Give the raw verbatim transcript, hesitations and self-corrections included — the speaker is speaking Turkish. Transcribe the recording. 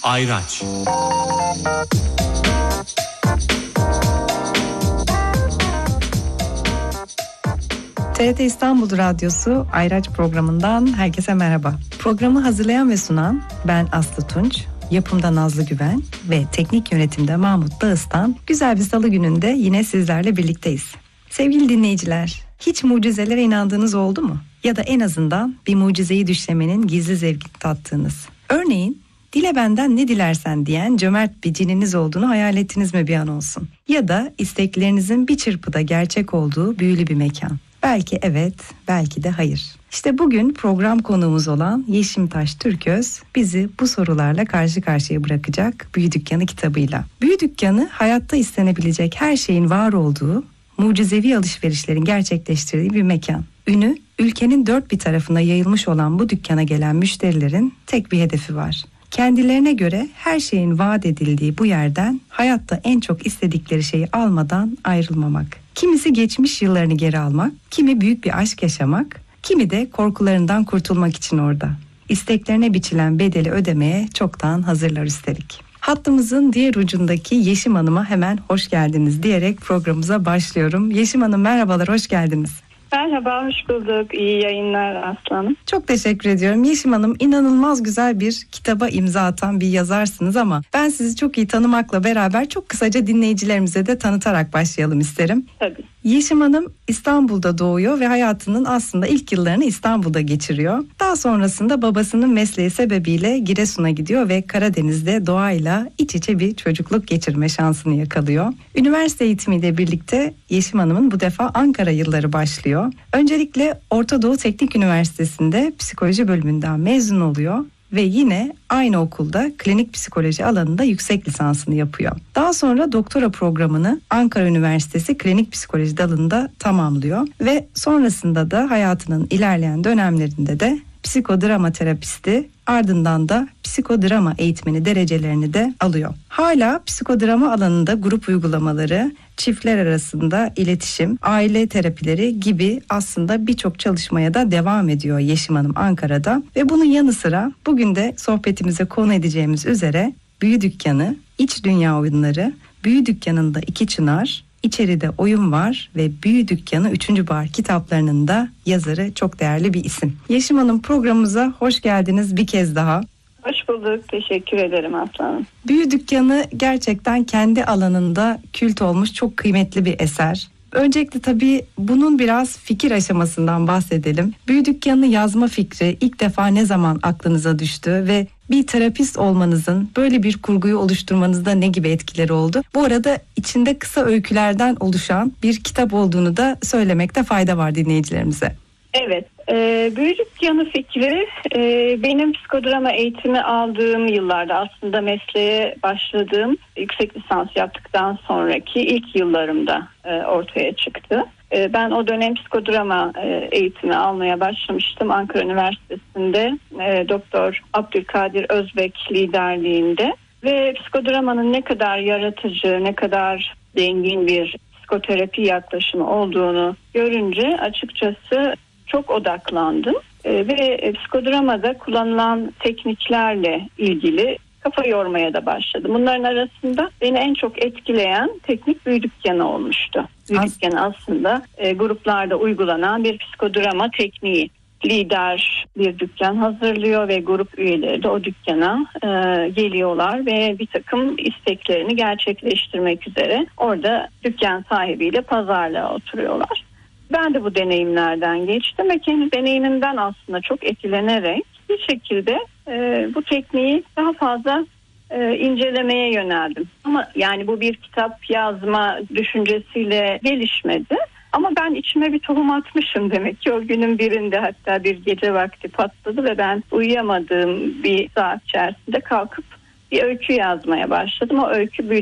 Ayraç. T R T İstanbul Radyosu Ayraç programından herkese merhaba. Programı hazırlayan ve sunan ben Aslı Tunç, yapımda Nazlı Güven ve teknik yönetimde Mahmut Dağıstan. Güzel bir salı gününde yine sizlerle birlikteyiz. Sevgili dinleyiciler, hiç mucizelere inandığınız oldu mu? Ya da en azından bir mucizeyi düşlemenin gizli zevkini tattığınız. Örneğin, dile benden ne dilersen diyen cömert bir cininiz olduğunu hayal ettiniz mi bir an olsun? Ya da isteklerinizin bir çırpıda gerçek olduğu büyülü bir mekan. Belki evet, belki de hayır. İşte bugün program konuğumuz olan Yeşimtaş Türköz bizi bu sorularla karşı karşıya bırakacak Büyü Dükkanı kitabıyla. Büyü Dükkanı hayatta istenebilecek her şeyin var olduğu, mucizevi alışverişlerin gerçekleştirdiği bir mekan. Ünü ülkenin dört bir tarafına yayılmış olan bu dükkana gelen müşterilerin tek bir hedefi var. Kendilerine göre her şeyin vaat edildiği bu yerden hayatta en çok istedikleri şeyi almadan ayrılmamak. Kimisi geçmiş yıllarını geri almak, kimi büyük bir aşk yaşamak, kimi de korkularından kurtulmak için orada. İsteklerine biçilen bedeli ödemeye çoktan hazırlar üstelik. Hattımızın diğer ucundaki Yeşim Hanım'a hemen hoş geldiniz diyerek programımıza başlıyorum. Yeşim Hanım merhabalar, hoş geldiniz. Merhaba, hoş bulduk. İyi yayınlar Aslanım. Çok teşekkür ediyorum. Yeşim Hanım inanılmaz güzel bir kitaba imza atan bir yazarsınız ama ben sizi çok iyi tanımakla beraber çok kısaca dinleyicilerimize de tanıtarak başlayalım isterim. Tabii. Yeşim Hanım İstanbul'da doğuyor ve hayatının aslında ilk yıllarını İstanbul'da geçiriyor. Daha sonrasında babasının mesleği sebebiyle Giresun'a gidiyor ve Karadeniz'de doğayla iç içe bir çocukluk geçirme şansını yakalıyor. Üniversite eğitimiyle birlikte Yeşim Hanım'ın bu defa Ankara yılları başlıyor. Öncelikle Orta Doğu Teknik Üniversitesi'nde psikoloji bölümünden mezun oluyor ve yine aynı okulda klinik psikoloji alanında yüksek lisansını yapıyor. Daha sonra doktora programını Ankara Üniversitesi Klinik Psikoloji dalında tamamlıyor ve sonrasında da hayatının ilerleyen dönemlerinde de psikodrama terapisti, ardından da psikodrama eğitmeni derecelerini de alıyor. Hala psikodrama alanında grup uygulamaları, çiftler arasında iletişim, aile terapileri gibi aslında birçok çalışmaya da devam ediyor Yeşim Hanım Ankara'da. Ve bunun yanı sıra bugün de sohbetimize konu edeceğimiz üzere Büyü Dükkanı, İç Dünya Oyunları, Büyü Dükkanı'nda iki çınar, İçeride oyun var ve Büyü Dükkanı üçüncü Bahar kitaplarının da yazarı çok değerli bir isim. Yeşim Hanım programımıza hoş geldiniz bir kez daha. Hoş bulduk. Teşekkür ederim Aslanım. Büyü Dükkanı gerçekten kendi alanında kült olmuş çok kıymetli bir eser. Öncelikle tabii bunun biraz fikir aşamasından bahsedelim. Büyü Dükkanı yazma fikri ilk defa ne zaman aklınıza düştü ve bir terapist olmanızın böyle bir kurguyu oluşturmanızda ne gibi etkileri oldu? Bu arada içinde kısa öykülerden oluşan bir kitap olduğunu da söylemekte fayda var dinleyicilerimize. Evet, e, Büyü Dükkanı fikri e, benim psikodrama eğitimi aldığım yıllarda aslında mesleğe başladığım yüksek lisans yaptıktan sonraki ilk yıllarımda e, ortaya çıktı. E, ben o dönem psikodrama e, eğitimi almaya başlamıştım Ankara Üniversitesi'nde e, Doktor Abdülkadir Özbek liderliğinde ve psikodramanın ne kadar yaratıcı, ne kadar zengin bir psikoterapi yaklaşımı olduğunu görünce açıkçası çok odaklandım ee, ve e, psikodramada kullanılan tekniklerle ilgili kafa yormaya da başladım. Bunların arasında beni en çok etkileyen teknik Büyü Dükkanı olmuştu. Büyü As- Dükkanı aslında e, gruplarda uygulanan bir psikodrama tekniği. Lider bir dükkan hazırlıyor ve grup üyeleri de o dükkana e, geliyorlar ve bir takım isteklerini gerçekleştirmek üzere orada dükkan sahibiyle pazarlığa oturuyorlar. Ben de bu deneyimlerden geçtim ve kendi deneyimimden aslında çok etkilenerek bir şekilde e, bu tekniği daha fazla e, incelemeye yöneldim. Ama yani bu bir kitap yazma düşüncesiyle gelişmedi. Ama ben içime bir tohum atmışım demek ki o günün birinde, hatta bir gece vakti patladı ve ben uyuyamadığım bir saat içerisinde kalkıp bir öykü yazmaya başladım. O öykü Büyü